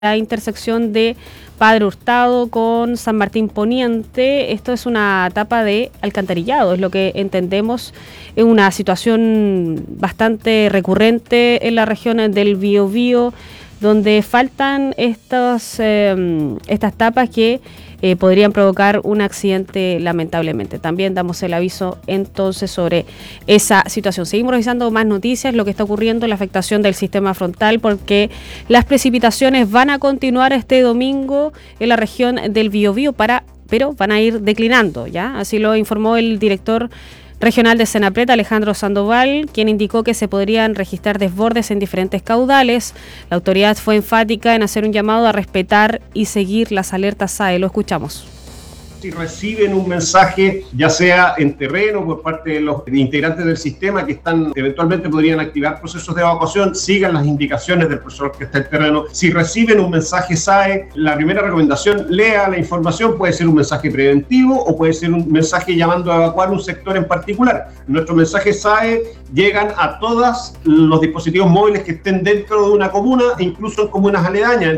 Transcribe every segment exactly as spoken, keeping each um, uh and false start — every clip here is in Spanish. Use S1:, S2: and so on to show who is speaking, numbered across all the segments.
S1: la intersección de Padre Hurtado con San Martín Poniente. Esto es una etapa de alcantarillado, es lo que entendemos, es una situación bastante recurrente en la región del Biobío, donde faltan estos, eh, estas tapas que eh, podrían provocar un accidente lamentablemente. También damos el aviso entonces sobre esa situación. Seguimos revisando más noticias, lo que está ocurriendo, la afectación del sistema frontal, porque las precipitaciones van a continuar este domingo en la región del Biobío, para, pero van a ir declinando, ¿ya? Así lo informó el director regional de Senapred, Alejandro Sandoval, quien indicó que se podrían registrar desbordes en diferentes caudales. La autoridad fue enfática en hacer un llamado a respetar y seguir las alertas S A E. Lo escuchamos.
S2: Si reciben un mensaje, ya sea en terreno por parte de los integrantes del sistema que están eventualmente podrían activar procesos de evacuación, sigan las indicaciones del profesor que está en terreno. Si reciben un mensaje S A E, la primera recomendación, lea la información, puede ser un mensaje preventivo o puede ser un mensaje llamando a evacuar un sector en particular. Nuestros mensajes S A E llegan a todos los dispositivos móviles que estén dentro de una comuna e incluso en comunas aledañas.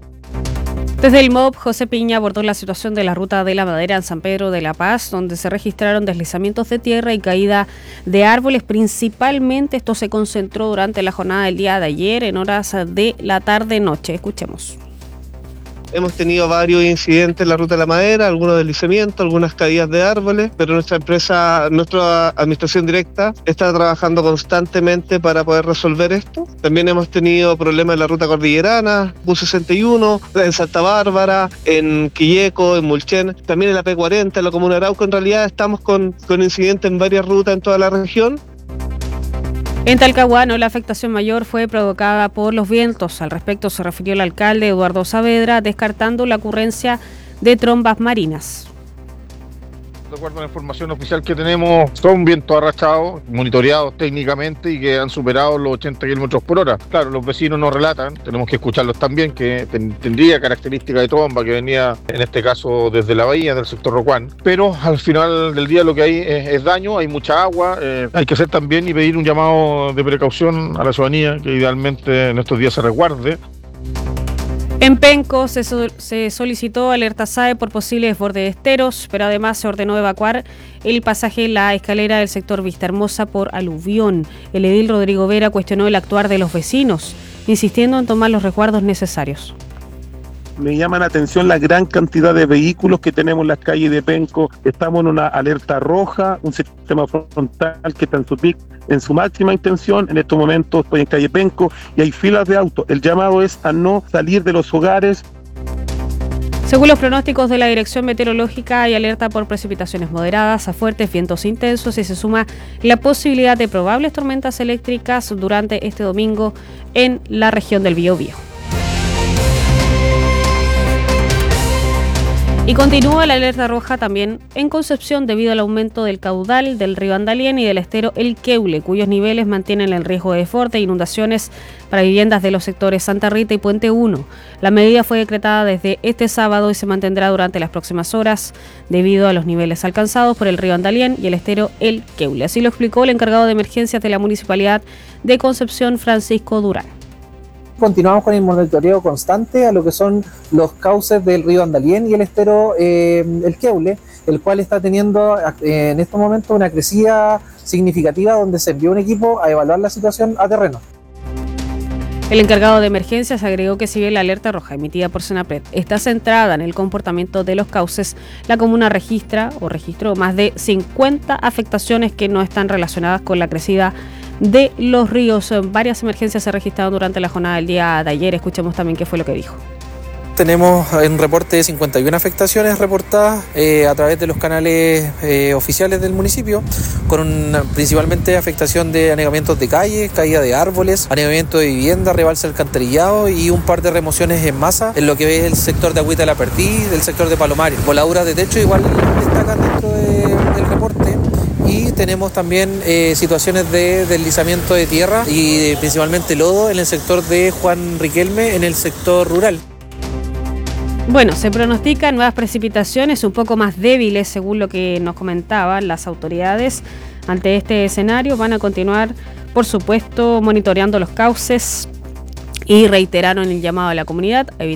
S1: Desde el M O B, José Piña abordó la situación de la ruta de la madera en San Pedro de la Paz, donde se registraron deslizamientos de tierra y caída de árboles. Principalmente esto se concentró durante la jornada del día de ayer en horas de la tarde-noche. Escuchemos.
S3: Hemos tenido varios incidentes en la ruta de la madera, algunos deslizamientos, algunas caídas de árboles, pero nuestra empresa, nuestra administración directa está trabajando constantemente para poder resolver esto. También hemos tenido problemas en la ruta cordillerana, B U sesenta y uno, en Santa Bárbara, en Quilleco, en Mulchen, también en la P cuarenta, en la comuna de Arauco. En realidad estamos con, con incidentes en varias rutas en toda la región.
S1: En Talcahuano, la afectación mayor fue provocada por los vientos. Al respecto se refirió el alcalde Eduardo Saavedra, descartando la ocurrencia de trombas marinas.
S4: De acuerdo a la información oficial que tenemos, son vientos arrastrados, monitoreados técnicamente y que han superado los ochenta kilómetros por hora. Claro, los vecinos nos relatan, tenemos que escucharlos también, que ten, tendría característica de tromba, que venía en este caso desde la bahía, del sector Rocuán. Pero al final del día lo que hay es, es daño, hay mucha agua, eh, hay que hacer también y pedir un llamado de precaución a la ciudadanía, que idealmente en estos días se resguarde.
S1: En Penco se, so- se solicitó alerta S A E por posibles desbordes de esteros, pero además se ordenó evacuar el pasaje La Escalera del sector Vista Hermosa por aluvión. El edil Rodrigo Vera cuestionó el actuar de los vecinos, insistiendo en tomar los resguardos necesarios.
S5: Me llama la atención la gran cantidad de vehículos que tenemos en las calles de Penco. Estamos en una alerta roja, un sistema frontal que está en su pic, en su máxima intención. En estos momentos estoy en calle Penco y hay filas de autos. El llamado es a no salir de los hogares.
S1: Según los pronósticos de la Dirección Meteorológica, hay alerta por precipitaciones moderadas a fuertes, vientos intensos, y se suma la posibilidad de probables tormentas eléctricas durante este domingo en la región del Biobío. Y continúa la alerta roja también en Concepción debido al aumento del caudal del río Andalién y del estero El Queule, cuyos niveles mantienen el riesgo de desborde e inundaciones para viviendas de los sectores Santa Rita y Puente uno. La medida fue decretada desde este sábado y se mantendrá durante las próximas horas debido a los niveles alcanzados por el río Andalién y el estero El Queule. Así lo explicó el encargado de emergencias de la Municipalidad de Concepción, Francisco Durán.
S6: Continuamos con el monitoreo constante a lo que son los cauces del río Andalién y el estero eh, El Queule, el cual está teniendo eh, en estos momentos una crecida significativa, donde se envió un equipo a evaluar la situación a terreno.
S1: El encargado de emergencias agregó que si bien la alerta roja emitida por Senapred está centrada en el comportamiento de los cauces, la comuna registra o registró más de cincuenta afectaciones que no están relacionadas con la crecida de los ríos. Varias emergencias se registraron durante la jornada del día de ayer. Escuchemos también qué fue lo que dijo.
S6: Tenemos un reporte de cincuenta y una afectaciones reportadas eh, a través de los canales eh, oficiales del municipio, con una, principalmente afectación de anegamientos de calles, caída de árboles, anegamiento de vivienda, rebalse alcantarillado y un par de remociones en masa en lo que es el sector de Agüita de la Perdiz, del sector de Palomares. Voladuras de techo igual destacan dentro de, del reporte. Y tenemos también eh, situaciones de deslizamiento de tierra y eh, principalmente lodo en el sector de Juan Riquelme, en el sector rural.
S1: Bueno, se pronostican nuevas precipitaciones un poco más débiles, según lo que nos comentaban las autoridades. Ante este escenario van a continuar, por supuesto, monitoreando los cauces y reiteraron el llamado a la comunidad a